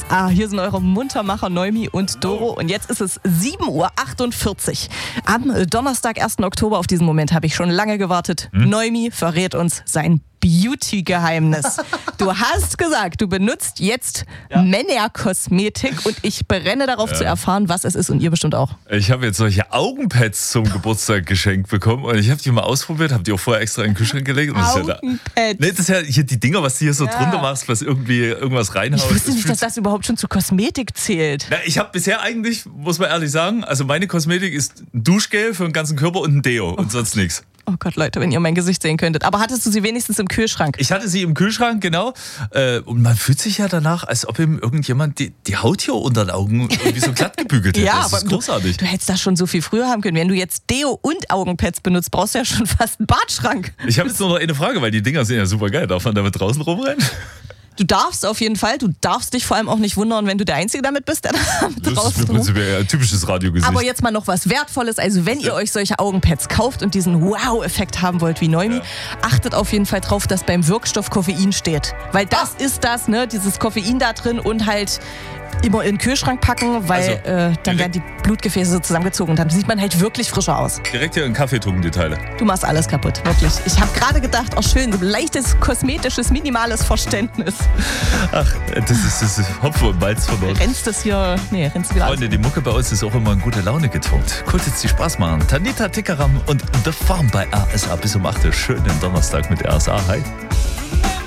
RSA. Hier sind eure Muntermacher Noemi und Doro. Und jetzt ist es 7:48 Uhr. Am Donnerstag, 1. Oktober. Auf diesen Moment habe ich schon lange gewartet. Noemi verrät uns sein Beauty-Geheimnis. Du hast gesagt, du benutzt jetzt Männerkosmetik und ich brenne darauf zu erfahren, was es ist und ihr bestimmt auch. Ich habe jetzt solche Augenpads zum Geburtstag geschenkt bekommen und ich habe die mal ausprobiert, habe die auch vorher extra in den Kühlschrank gelegt. Und Augenpads? Das ist ja hier die Dinger, was du hier so drunter machst, was irgendwie irgendwas reinhaut. Ich wusste nicht, dass das überhaupt schon zu Kosmetik zählt. Na, ich habe bisher eigentlich, muss man ehrlich sagen, also meine Kosmetik ist ein Duschgel für den ganzen Körper und ein Deo und sonst nichts. Oh Gott, Leute, wenn ihr mein Gesicht sehen könntet. Aber hattest du sie wenigstens im Kühlschrank? Ich hatte sie im Kühlschrank, genau. Und man fühlt sich ja danach, als ob ihm irgendjemand die Haut hier unter den Augen irgendwie so glatt gebügelt hätte. Ja, das ist großartig. Du hättest das schon so viel früher haben können. Wenn du jetzt Deo und Augenpads benutzt, brauchst du ja schon fast einen Badschrank. Ich habe jetzt nur noch eine Frage, weil die Dinger sind ja super geil. Darf man damit draußen rumrennen? Du darfst auf jeden Fall. Du darfst dich vor allem auch nicht wundern, wenn du der Einzige damit bist, der damit Das ist im Prinzip ja ein typisches Radiogesicht. Aber jetzt mal noch was Wertvolles. Also wenn ihr euch solche Augenpads kauft und diesen Wow-Effekt haben wollt wie Noemi, achtet auf jeden Fall drauf, dass beim Wirkstoff Koffein steht. Weil das ist das, ne? Dieses Koffein da drin und halt immer in den Kühlschrank packen, weil dann werden die Blutgefäße so zusammengezogen und dann sieht man halt wirklich frischer aus. Direkt hier in Kaffee tunken die Teile. Du machst alles kaputt, wirklich. Ich habe gerade gedacht, oh schön, so leichtes, kosmetisches, minimales Verständnis. Ach, das ist Hopfen und Malz verloren. Rennst du wieder Freunde, die Mucke bei uns ist auch immer in gute Laune getunkt. Kurz jetzt die Spaß machen. Tanita Tikaram und The Farm bei RSA bis um 8 Uhr. Schönen Donnerstag mit RSA. Hi.